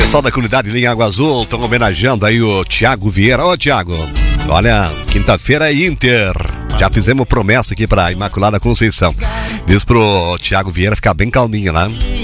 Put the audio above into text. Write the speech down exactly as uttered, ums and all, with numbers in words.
Pessoal da comunidade Linha Água Azul estão homenageando aí o Thiago Vieira. Ô, Thiago, olha, quinta-feira é Inter. Já fizemos promessa aqui pra Imaculada Conceição. Diz pro Thiago Vieira ficar bem calminho, né?